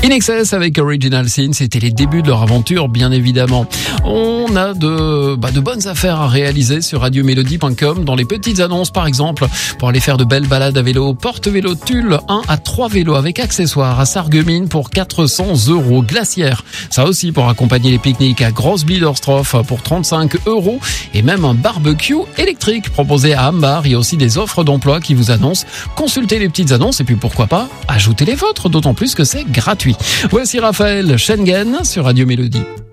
In Excess avec Original Sin, c'était les débuts de leur aventure, bien évidemment. On a de bonnes affaires à réaliser sur radiomélodie.com dans les petites annonces, par exemple, pour aller faire de belles balades à vélo. Porte-vélo Tulle, 1 à 3 vélos avec accessoires à Sarreguemines pour 400 €. Glacière, ça aussi pour accompagner les pique-niques à Grosse-Biederstroff pour 35 €. Et même un barbecue électrique proposé à Ambar. Il y a aussi des offres d'emploi qui vous annoncent. Consultez les petites annonces et puis pourquoi pas, ajoutez les vôtres, d'autant plus que c'est gratuit. Voici Raphaël Schengen sur Radio Mélodie.